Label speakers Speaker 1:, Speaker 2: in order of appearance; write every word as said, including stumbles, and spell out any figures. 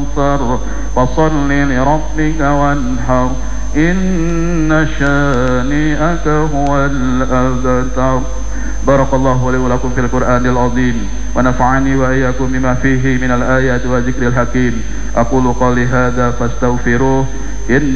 Speaker 1: الكوثر فصل لربك وانحر إن شانئك هو الأبتر. بارك الله لي ولكم في القرآن العظيم ونفعني وإياكم بما فيه من الآيات والذكر الحكيم. أقول قولي هذا فاستغفروه.